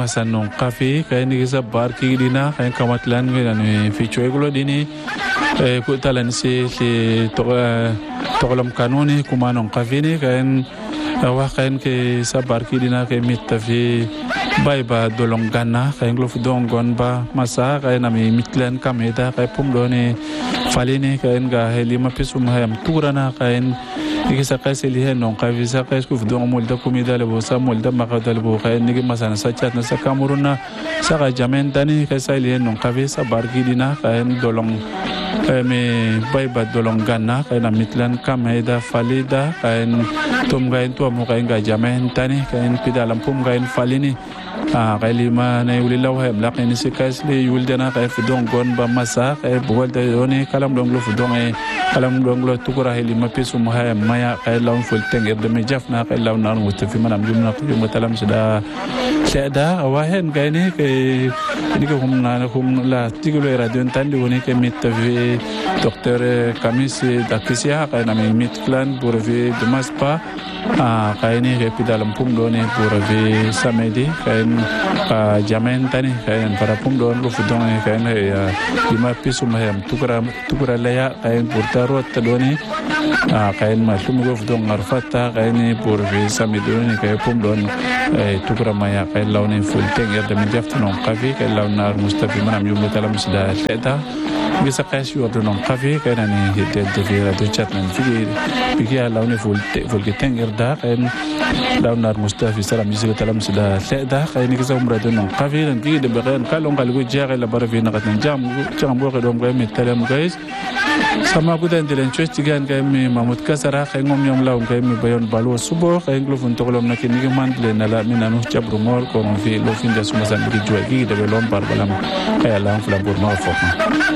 masanong kafe kaya ni sa bar kidina kaya kamatlan ngani fichuegulo dini kutalan si tokolam kanuni kumanong kafe ni kaya wakan ke sa bar kidina kaya mitafi baiba dolong gana kaya nglof dongon ba masa kaya nami mitlan kameda kaya pumdoni falini kaya nga helima pisum hayam turana kaya ikisa kasi lihen nong kavisa kasi kufdong mulda kumida lebo sa mulda makada lebo kaya nigi masana sa chat na sa kamuruna sa kajamen tani kasi lihen nong kavisa bargidina kaya dolong me baiba dolong gana kaya namitlan kameda falida kaya tumgain tuwa mo kaya kajamen tani kaya pidalam pumgain falini kaya lima na ulilaw hay blak ni si kasi yulda na kaya fudong gon ba masa kaya buwal tayo ni kalam dong lo fudong kalam dong lo tukura lima pisu mahaya maya kaya lawn full tengger demi jaf na kaya lawn na mustafi manam jumna ko yung matalam sudah seda awahen kaya ni kaya ini ko hum la tigulo radio tandi woni kaya mitavi doktor kamis dakisia kaya nami mitlan buravi demaspa kaya ni kaya pidalam pumdo ni buravi samedi kaya jamen tani kaya para pumdo lo fudong kaya lima pisu mahaya tukura laya kaya burtarot tadoni kaya masumugo fudong arfata kaya ni buravi samedi ni kaya pumdo tukura maya kaya lawn ni full tengger demi jaf nong kafe kaya lawn na mustafi manam yung matalam sudah leda bisa kasi waktu nong kafe kaya ni hidden TV radio chat nan fikir lawn ni full tengger dah kaya lawn na mustafi salam bisa talam sudah leda kaya ni kisah umrah nong kafe dan kiki debakan kalong kali gue jaga la barafi nakat jam jangan buat kedom kaya mitalam guys sama aku dan jalan cuci kan kaya mi mamut kasara kaya ngom yang lawn kaya mi bayon balu subuh kaya nglup untuk lom nak ini kemantle nala minanu cabrumor ko fi lo fin da sumasan biri jual gigi de belom par balam kaya lawn flambur ma fokma